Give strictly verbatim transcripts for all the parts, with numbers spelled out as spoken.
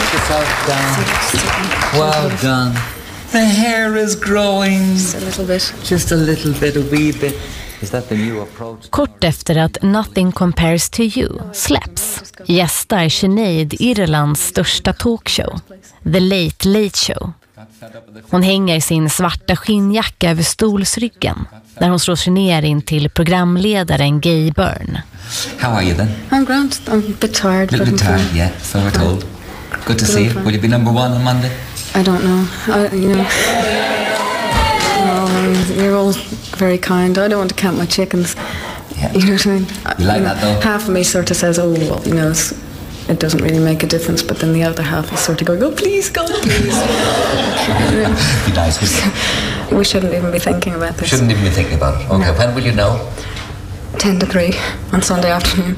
Put yourself down. Well done. The hair is growing. Just a little bit. Just a little bit, a wee bit. Is that the new approach? Kort efter att Nothing Compares to You släpps gästar Sinead Irlands största talkshow, The Late Late Show. Hon hänger sin svarta skinnjacka över stolsryggen när hon slår sig ner in till programledaren Gay Byrne. How are you then? I'm grand. I'm a bit tired. A little bit tired, yeah, so we're told. Good to see you. Will you be number one on Monday? I don't know. I, you know. Oh, you're all very kind. I don't want to count my chickens. Yeah. You know what I mean? You like you know, that though? Half of me sort of says, oh, well, you know, it's, it doesn't really make a difference. But then the other half is sort of going, oh, please, God, please. Be nice, would you? We shouldn't even be thinking about this. Shouldn't even be thinking about it. Okay, no. When will you know? Ten to three on Sunday afternoon.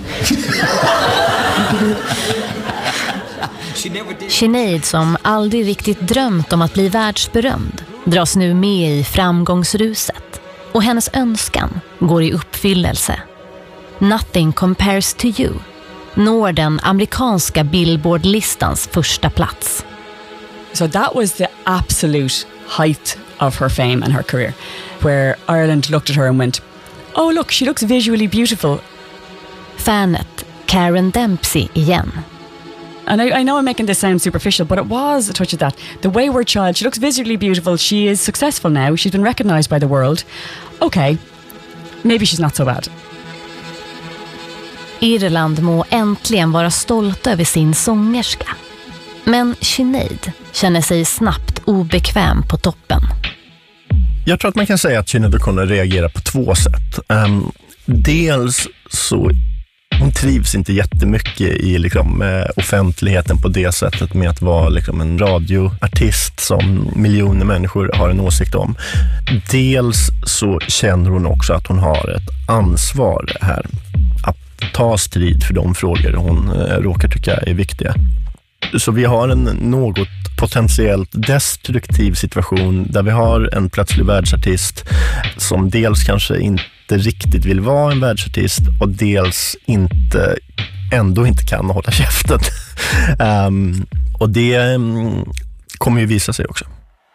Sinead, som aldrig riktigt drömt om att bli världsberömd, dras nu med i framgångsruset. Och hennes önskan går i uppfyllelse. Nothing Compares to You når den amerikanska Billboard-listans första plats. So that was the absolute height of her fame and her career, where Ireland looked at her and went, oh look, she looks visually beautiful. Fanet Karen Dempsey igen. And I, I know I'm making this sound superficial, but it was a touch of that. The wayward child, she looks visually beautiful, she is successful now, she's been recognized by the world. Okay, maybe she's not so bad. Irland må äntligen vara stolt över sin sångerska. Men Sinead känner sig snabbt obekväm på toppen. Jag tror att man kan säga att Sinead O'Connor reagerar på två sätt. Um, dels så hon trivs inte jättemycket i liksom, eh, offentligheten på det sättet med att vara liksom, en radioartist som miljoner människor har en åsikt om. Dels så känner hon också att hon har ett ansvar här att ta strid för de frågor hon eh, råkar tycka är viktiga. Så vi har en något potentiellt destruktiv situation där vi har en plötslig världsartist som dels kanske inte riktigt vill vara en världsartist och dels inte ändå inte kan hålla käften. um, och det um, kommer ju visa sig också.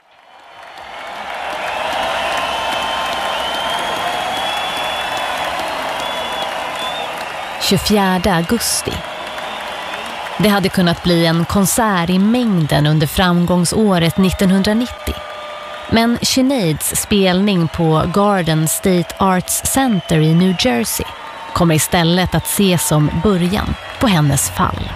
tjugofjärde augusti. Det hade kunnat bli en konsert i mängden under framgångsåret nittonhundranittio. Men Sineads spelning på Garden State Arts Center i New Jersey kommer istället att ses som början på hennes fall.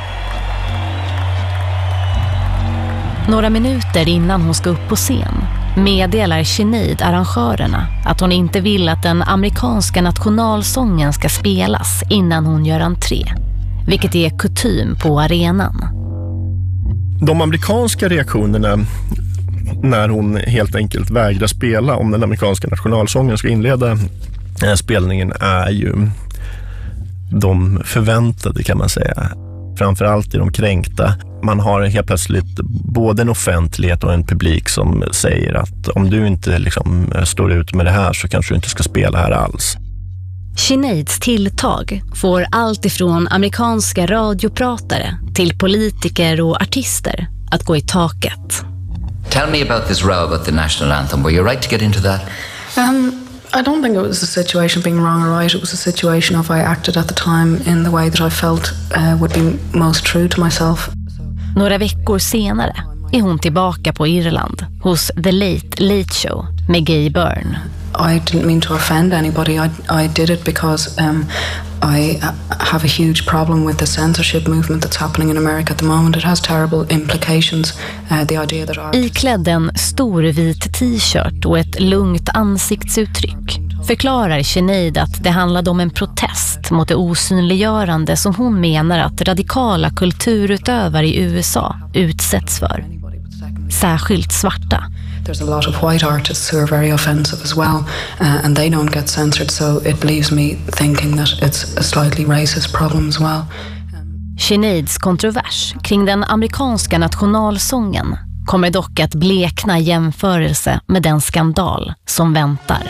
Några minuter innan hon ska upp på scen meddelar Sinead arrangörerna att hon inte vill att den amerikanska nationalsången ska spelas innan hon gör entré, vilket är kutym på arenan. De amerikanska reaktionerna när hon helt enkelt vägrar spela om den amerikanska nationalsången ska inleda spelningen är ju de förväntade, kan man säga. Framförallt är de kränkta. Man har helt plötsligt både en offentlighet och en publik som säger att om du inte liksom står ut med det här så kanske du inte ska spela här alls. Sineads tilltag får allt ifrån amerikanska radiopratare till politiker och artister att gå i taket. Tell me about this row about the national anthem. Were you right to get into that? Um, I don't think it was a situation being wrong or right. It was a situation of I acted at the time in the way that I felt uh, would be most true to myself. Några veckor senare är hon tillbaka på Irland hos The Late Late Show med Gay Byrne. I didn't mean to offend anybody. I, I did it because um, I have a huge problem with the censorship movement that's happening in America at the moment. It has terrible implications. Uh, the idea that art... Iklädd en stor vit t-shirt och ett lugnt ansiktsuttryck förklarar Sinead att det handlade om en protest mot det osynliggörande som hon menar att radikala kulturutövare i U S A utsätts för. Särskilt svarta. There's a lot of white artists who are very offensive as well, uh, and they don't get censored, so it leaves me thinking that it's a slightly racist problem as well. Sineads kontrovers kring den amerikanska nationalsången kommer dock att blekna i jämförelse med den skandal som väntar.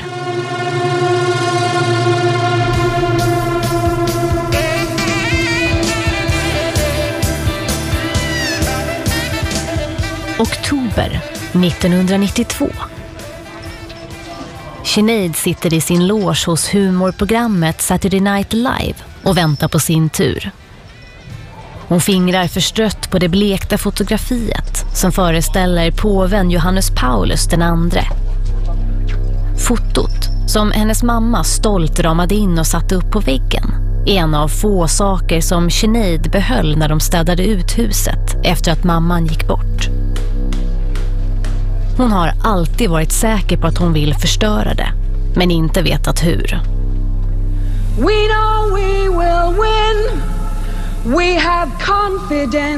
nittonhundranittiotvå. Sinead sitter i sin loge hos humorprogrammet Saturday Night Live och väntar på sin tur. Hon fingrar förstrött på det blekta fotografiet som föreställer påven Johannes Paulus den andre. Fotot, som hennes mamma stolt ramade in och satte upp på väggen, är en av få saker som Sinead behöll när de städade ut huset efter att mamman gick bort. Hon har alltid varit säker på att hon vill förstöra det, men inte vetat hur. We know we will win. We have confidence.